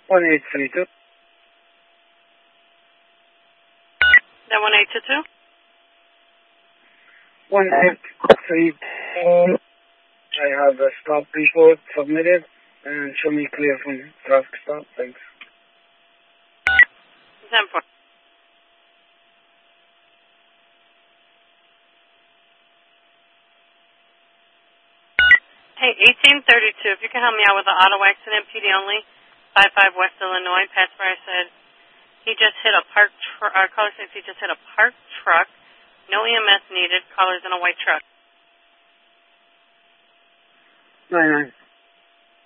1832. Then 1822? 1832. I have a stop report submitted and show me clear from traffic stop. Thanks. 10-4. Hey, 1832, if you can help me out with an auto accident, PD only, 55 West Illinois. Pastor said he just hit a parked truck. Our caller says he just hit a parked truck. No EMS needed. Caller's in a white truck. 99.